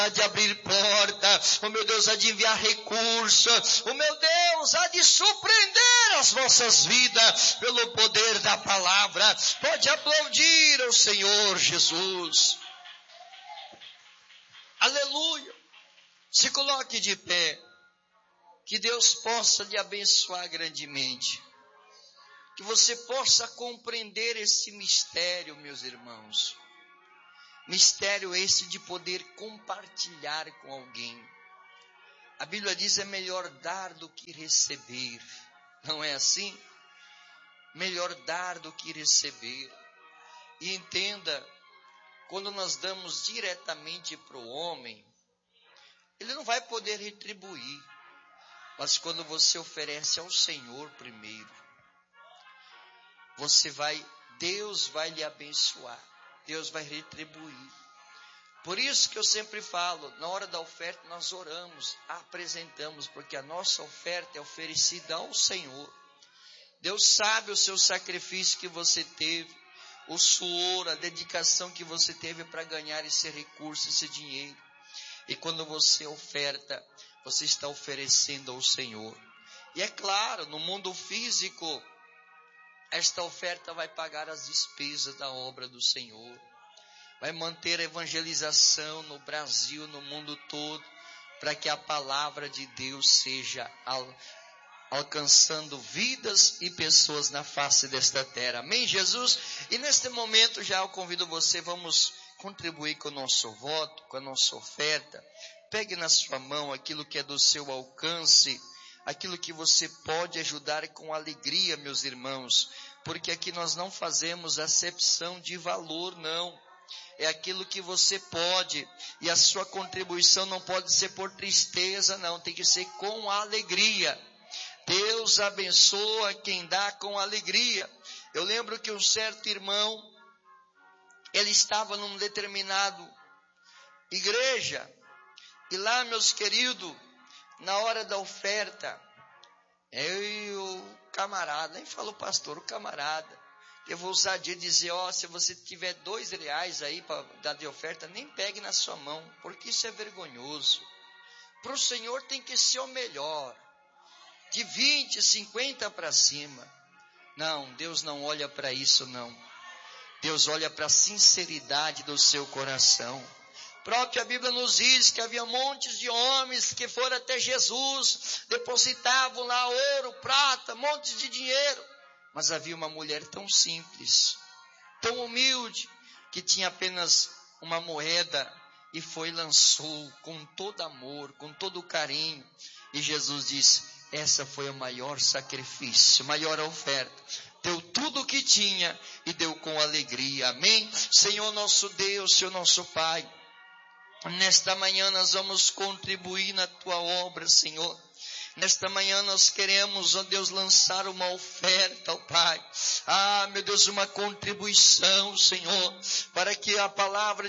de abrir porta, oh meu Deus, há de enviar recursos, oh meu Deus, há de surpreender as vossas vidas pelo poder da palavra. Pode aplaudir ao Senhor Jesus. Aleluia. Se coloque de pé. Que Deus possa lhe abençoar grandemente. Que você possa compreender esse mistério, meus irmãos. Mistério esse de poder compartilhar com alguém. A Bíblia diz: é melhor dar do que receber. Não é assim? Melhor dar do que receber. E entenda, quando nós damos diretamente para o homem, ele não vai poder retribuir. Mas quando você oferece ao Senhor primeiro, Deus vai lhe abençoar. Deus vai retribuir. Por isso que eu sempre falo, na hora da oferta nós oramos, apresentamos, porque a nossa oferta é oferecida ao Senhor. Deus sabe o seu sacrifício que você teve, o suor, a dedicação que você teve para ganhar esse recurso, esse dinheiro. E quando você oferta, você está oferecendo ao Senhor. E é claro, no mundo físico, esta oferta vai pagar as despesas da obra do Senhor. Vai manter a evangelização no Brasil, no mundo todo, para que a palavra de Deus seja alcançando vidas e pessoas na face desta terra. Amém, Jesus? E neste momento já eu convido você, vamos contribuir com o nosso voto, com a nossa oferta. Pegue na sua mão aquilo que é do seu alcance, aquilo que você pode ajudar com alegria, meus irmãos, porque aqui nós não fazemos acepção de valor, não. É aquilo que você pode, e a sua contribuição não pode ser por tristeza, não, tem que ser com alegria. Deus abençoa quem dá com alegria. Eu lembro que um certo irmão, ele estava num determinado igreja, e lá, meus queridos, na hora da oferta, o camarada, nem falo pastor, o camarada, teve ousadia de dizer: se você tiver R$2 aí para dar de oferta, nem pegue na sua mão, porque isso é vergonhoso. Para o Senhor tem que ser o melhor, de 20, 50 para cima. Não, Deus não olha para isso, não. Deus olha para a sinceridade do seu coração. Própria Bíblia nos diz que havia montes de homens que foram até Jesus, depositavam lá ouro, prata, montes de dinheiro. Mas havia uma mulher tão simples, tão humilde, que tinha apenas uma moeda e foi e lançou com todo amor, com todo carinho. E Jesus disse: essa foi o maior sacrifício, maior oferta. Deu tudo o que tinha e deu com alegria. Amém? Senhor nosso Deus, Senhor nosso Pai, nesta manhã nós vamos contribuir na Tua obra, Senhor. Nesta manhã nós queremos, ó Deus, lançar uma oferta, ó Pai. Meu Deus, uma contribuição, Senhor, para que a palavra